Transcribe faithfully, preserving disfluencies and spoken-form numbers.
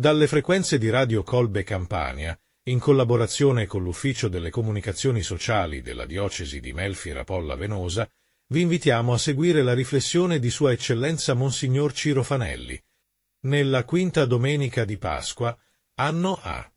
Dalle frequenze di Radio Colbe Campania, in collaborazione con l'Ufficio delle Comunicazioni Sociali della Diocesi di Melfi Rapolla Venosa, vi invitiamo a seguire la riflessione di Sua Eccellenza Monsignor Ciro Fanelli, nella quinta domenica di Pasqua, anno A.